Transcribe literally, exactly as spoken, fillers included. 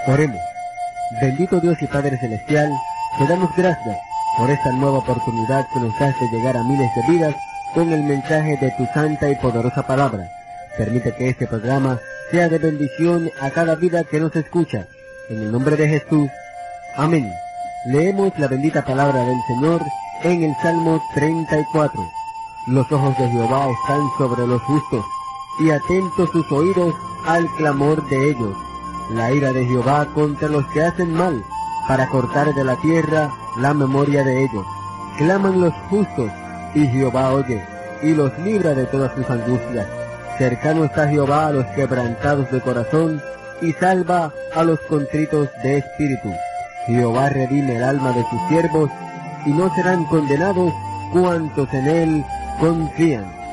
Oremos. Bendito Dios y Padre Celestial, te damos gracias por esta nueva oportunidad que nos das de llegar a miles de vidas con el mensaje de tu santa y poderosa palabra. Permite que este programa sea de bendición a cada vida que nos escucha. En el nombre de Jesús. Amén. Leemos la bendita palabra del Señor en el Salmo treinta y cuatro. Los ojos de Jehová están sobre los justos, y atentos sus oídos al clamor de ellos. La ira de Jehová contra los que hacen mal, para cortar de la tierra la memoria de ellos. Claman los justos, y Jehová oye, y los libra de todas sus angustias. Cercano está Jehová a los quebrantados de corazón, y salva a los contritos de espíritu. Jehová redime el alma de sus siervos, y no serán condenados cuantos en él confían.